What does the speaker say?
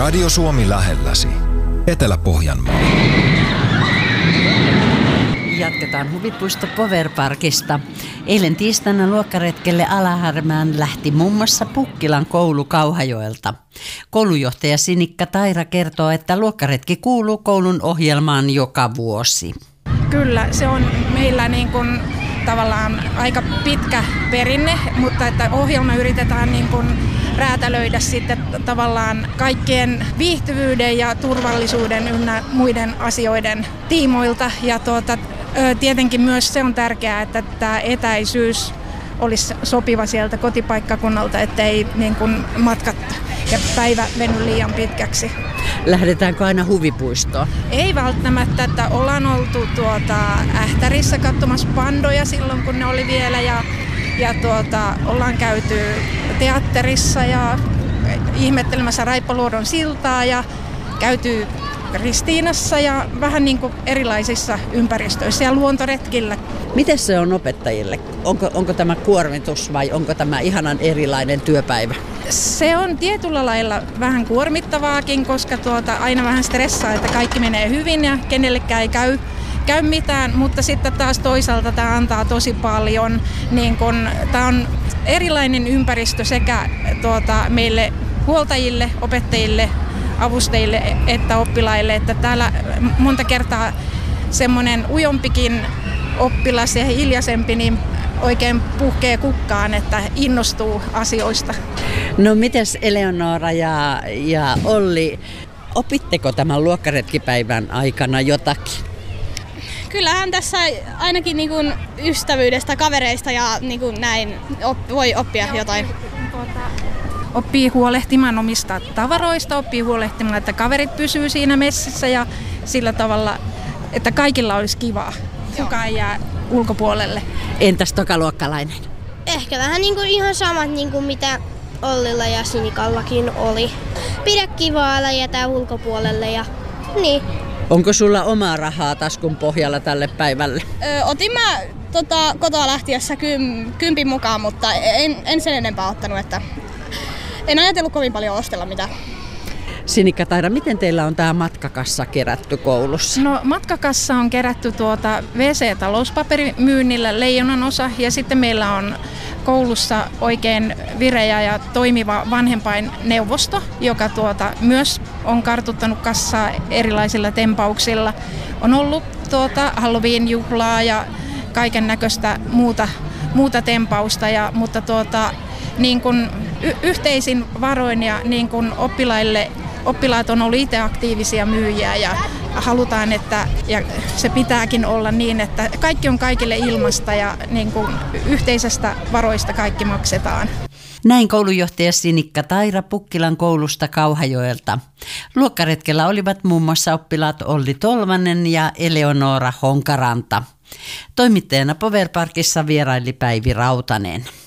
Radio Suomi lähelläsi. Etelä-Pohjanmaa. Jatketaan Huvipuisto Powerparkista. Eilen tiistaina luokkaretkelle Alahärmään lähti muun muassa Pukkilan koulu Kauhajoelta. Koulujohtaja Sinikka Taira kertoo, että luokkaretki kuuluu koulun ohjelmaan joka vuosi. Kyllä, se on meillä niin kuin tavallaan aika pitkä perinne, mutta että ohjelma yritetään niin kuin räätälöidä sitten tavallaan kaikkien viihtyvyyden ja turvallisuuden ynnä muiden asioiden tiimoilta. Ja tietenkin myös se on tärkeää, että tämä etäisyys olisi sopiva sieltä kotipaikkakunnalta, ettei niin kuin matkat ja päivä veny liian pitkäksi. Lähdetäänkö aina huvipuistoon? Ei välttämättä, että ollaan oltu Ähtärissä katsomassa pandoja silloin, kun ne oli vielä ja ollaan käyty teatterissa ja ihmettelemässä Raippaluodon siltaa ja käyty Ristiinassa ja vähän niin kuin erilaisissa ympäristöissä ja luontoretkillä. Miten se on opettajille? Onko tämä kuormitus vai onko tämä ihanan erilainen työpäivä? Se on tietyllä lailla vähän kuormittavaakin, koska aina vähän stressaa, että kaikki menee hyvin ja kenellekään ei käy mitään, mutta sitten taas toisaalta tämä antaa tosi paljon. Niin kun, tämä on erilainen ympäristö sekä meille huoltajille, opettajille, avustajille että oppilaille, että täällä monta kertaa semmoinen ujompikin oppilas ja hiljaisempi niin oikein puhkee kukkaan, että innostuu asioista. No mites Eleonora ja Olli, opitteko tämän luokkaretkipäivän aikana jotakin? Kyllähän tässä ainakin niin kuin ystävyydestä, kavereista ja niin kuin näin voi oppia jotain. Oppii huolehtimaan omista tavaroista, oppii huolehtimaan, että kaverit pysyy siinä messissä ja sillä tavalla, että kaikilla olisi kivaa. Kukaan ei jää ulkopuolelle. Entäs tokaluokkalainen? Ehkä vähän niin kuin ihan samat niin kuin mitä Ollilla ja Sinikallakin oli. Pidä kivaa, älä jätä ulkopuolelle ja niin. Onko sulla omaa rahaa taskun pohjalla tälle päivälle? Otin mä kotoa lähtiessä kympin mukaan, mutta en sen enempää ottanut, että en ajatellut kovin paljon ostella mitään. Sinikka Taira, miten teillä on tämä matkakassa kerätty koulussa? No matkakassa on kerätty WC-talouspaperimyynnillä leijonan osa ja sitten meillä on koulussa oikein vireä ja toimiva vanhempainneuvosto, joka myös on kartuttanut kassaa erilaisilla tempauksilla. On ollut Halloween-juhlaa ja kaiken näköistä muuta tempausta, mutta niin kun yhteisin varoin ja niin kun oppilaat on ollut itse aktiivisia myyjiä ja halutaan, että ja se pitääkin olla niin, että kaikki on kaikille ilmasta ja niin kun yhteisestä varoista kaikki maksetaan. Näin koulujohtaja Sinikka Taira Pukkilan koulusta Kauhajoelta. Luokkaretkellä olivat muun muassa oppilaat Olli Tolvanen ja Eleonora Honkaranta. Toimittajana Powerparkissa vieraili Päivi Rautanen.